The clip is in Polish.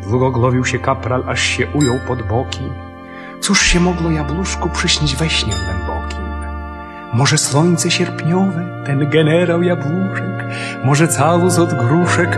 Długogłowił się kapral, aż się ujął pod boki. Cóż się mogło jabłuszku przyśnić we śnie głębokim? Może słońce sierpniowe, ten generał jabłuszek, może całus od gruszek,